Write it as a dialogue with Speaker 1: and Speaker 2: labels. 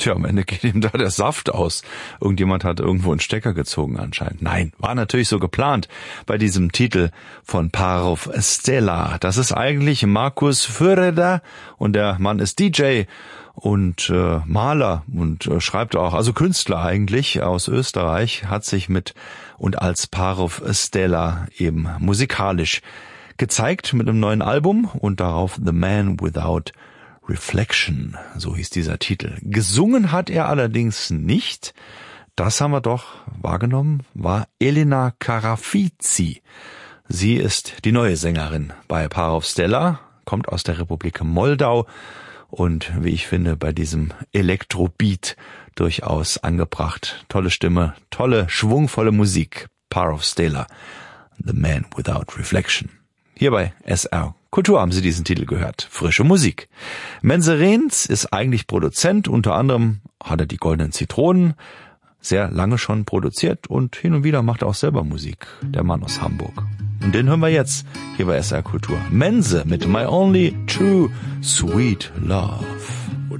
Speaker 1: Tja, am Ende geht ihm da der Saft aus. Irgendjemand hat irgendwo einen Stecker gezogen anscheinend. Nein, war natürlich so geplant bei diesem Titel von Parov Stella. Das ist eigentlich Markus Föreder und der Mann ist DJ und Maler und schreibt auch, also Künstler eigentlich aus Österreich, hat sich mit und als Parov Stella eben musikalisch gezeigt mit einem neuen Album und darauf The Man Without Reflection, so hieß dieser Titel. Gesungen hat er allerdings nicht, das haben wir doch wahrgenommen, war Elena Karafizi. Sie ist die neue Sängerin bei Parov Stella, kommt aus der Republik Moldau und wie ich finde bei diesem Elektrobeat durchaus angebracht. Tolle Stimme, tolle, schwungvolle Musik. Parov Stella, The Man Without Reflection. Hier bei SR Kultur haben Sie diesen Titel gehört. Frische Musik. Menze Rehns ist eigentlich Produzent. Unter anderem hat er die Goldenen Zitronen sehr lange schon produziert und hin und wieder macht er auch selber Musik. Der Mann aus Hamburg. Und den hören wir jetzt hier bei SR Kultur. Menze mit My Only True Sweet Love.